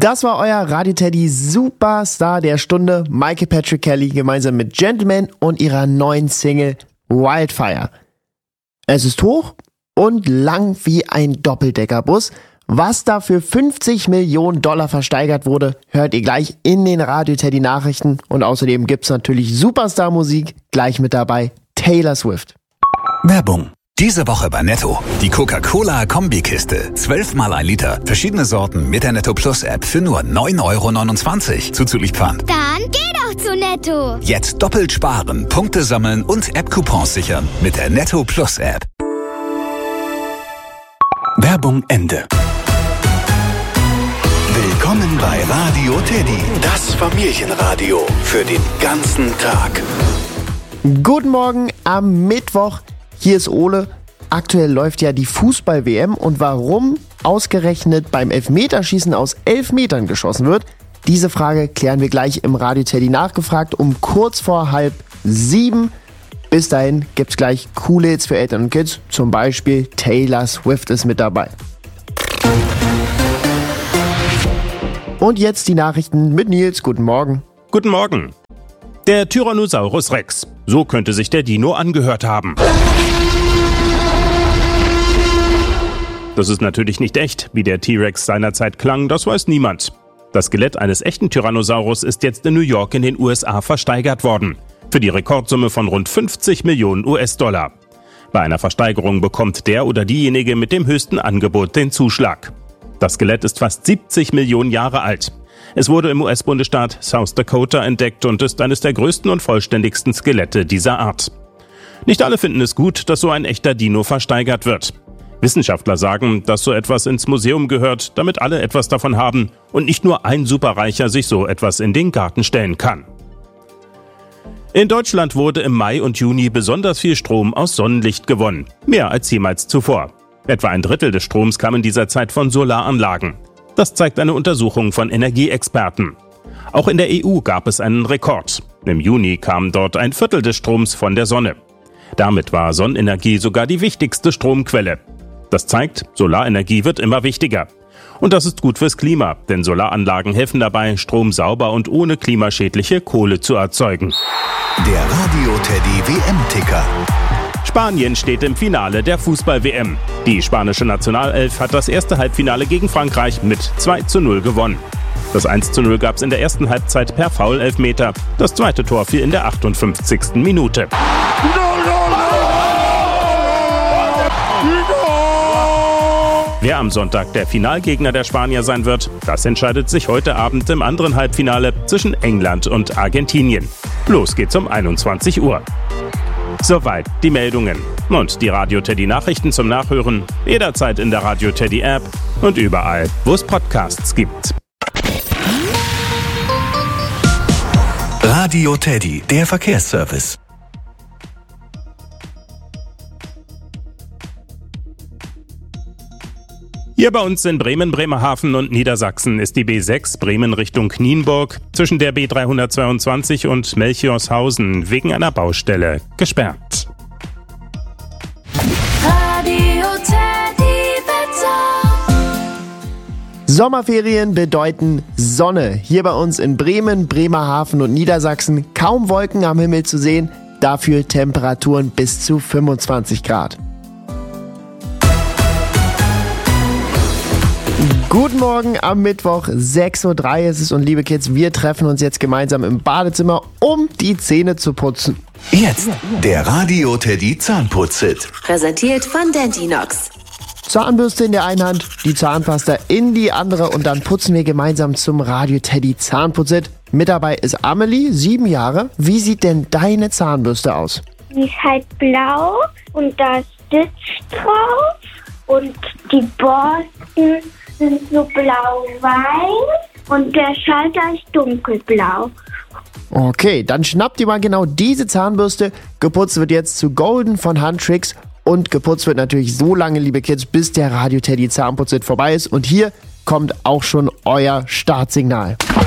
Das war euer Radio Teddy Superstar der Stunde, Michael Patrick Kelly, gemeinsam mit Gentleman und ihrer neuen Single Wildfire. Es ist hoch und lang wie ein Doppeldeckerbus. Was da für 50 Millionen $ versteigert wurde, hört ihr gleich in den Radio Teddy Nachrichten. Und außerdem gibt's natürlich Superstar-Musik, gleich mit dabei Taylor Swift. Werbung. Diese Woche bei Netto. Die Coca-Cola-Kombikiste. 12 mal 1 Liter. Verschiedene Sorten mit der Netto Plus App für nur 9,29 € zuzüglich Pfand. Dann geh doch zu Netto. Jetzt doppelt sparen, Punkte sammeln und App-Coupons sichern mit der Netto Plus App. Werbung Ende. Willkommen bei Radio Teddy. Das Familienradio für den ganzen Tag. Guten Morgen am Mittwoch. Hier ist Ole. Aktuell läuft ja die Fußball-WM und warum ausgerechnet beim Elfmeterschießen aus 11 Metern geschossen wird, diese Frage klären wir gleich im Radio Teddy nachgefragt um kurz vor 6:30. Bis dahin gibt's gleich coole Hits für Eltern und Kids, zum Beispiel Taylor Swift ist mit dabei. Und jetzt die Nachrichten mit Nils. Guten Morgen. Guten Morgen. Der Tyrannosaurus Rex. So könnte sich der Dino angehört haben. Das ist natürlich nicht echt. Wie der T-Rex seinerzeit klang, das weiß niemand. Das Skelett eines echten Tyrannosaurus ist jetzt in New York in den USA versteigert worden. Für die Rekordsumme von rund 50 Millionen $. Bei einer Versteigerung bekommt der oder diejenige mit dem höchsten Angebot den Zuschlag. Das Skelett ist fast 70 Millionen Jahre alt. Es wurde im US-Bundesstaat South Dakota entdeckt und ist eines der größten und vollständigsten Skelette dieser Art. Nicht alle finden es gut, dass so ein echter Dino versteigert wird. Wissenschaftler sagen, dass so etwas ins Museum gehört, damit alle etwas davon haben und nicht nur ein Superreicher sich so etwas in den Garten stellen kann. In Deutschland wurde im Mai und Juni besonders viel Strom aus Sonnenlicht gewonnen, mehr als jemals zuvor. Etwa ein Drittel des Stroms kam in dieser Zeit von Solaranlagen. Das zeigt eine Untersuchung von Energieexperten. Auch in der EU gab es einen Rekord. Im Juni kam dort ein Viertel des Stroms von der Sonne. Damit war Sonnenenergie sogar die wichtigste Stromquelle. Das zeigt, Solarenergie wird immer wichtiger. Und das ist gut fürs Klima, denn Solaranlagen helfen dabei, Strom sauber und ohne klimaschädliche Kohle zu erzeugen. Der Radio Teddy WM-Ticker. Spanien steht im Finale der Fußball-WM. Die spanische Nationalelf hat das erste Halbfinale gegen Frankreich mit 2:0 gewonnen. Das 1:0 gab es in der ersten Halbzeit per Foul-Elfmeter. Das zweite Tor fiel in der 58. Minute. Wer am Sonntag der Finalgegner der Spanier sein wird, das entscheidet sich heute Abend im anderen Halbfinale zwischen England und Argentinien. Los geht's um 21 Uhr. Soweit die Meldungen. Und die Radio Teddy Nachrichten zum Nachhören jederzeit in der Radio Teddy App und überall, wo es Podcasts gibt. Radio Teddy, der Verkehrsservice. Hier bei uns in Bremen, Bremerhaven und Niedersachsen ist die B6 Bremen Richtung Nienburg zwischen der B322 und Melchiorshausen wegen einer Baustelle gesperrt. Radio Teddy Wetter. Sommerferien bedeuten Sonne. Hier bei uns in Bremen, Bremerhaven und Niedersachsen kaum Wolken am Himmel zu sehen, dafür Temperaturen bis zu 25 Grad. Guten Morgen am Mittwoch, 6:03 Uhr ist es und liebe Kids, wir treffen uns jetzt gemeinsam im Badezimmer, um die Zähne zu putzen. Jetzt der Radio Teddy Zahnputz-Hit. Präsentiert von Dentinox. Zahnbürste in der einen Hand, die Zahnpasta in die andere und dann putzen wir gemeinsam zum Radio Teddy Zahnputz-Hit. Mit dabei ist Amelie, 7 Jahre. Wie sieht denn deine Zahnbürste aus? Die ist halt blau und da ist Stitch drauf und die Borsten sind so blau-weiß und der Schalter ist dunkelblau. Okay, dann schnappt ihr mal genau diese Zahnbürste. Geputzt wird jetzt zu Golden von Handtricks und geputzt wird natürlich so lange, liebe Kids, bis der Radio Teddy Zahnputz-Hit vorbei ist. Und hier kommt auch schon euer Startsignal.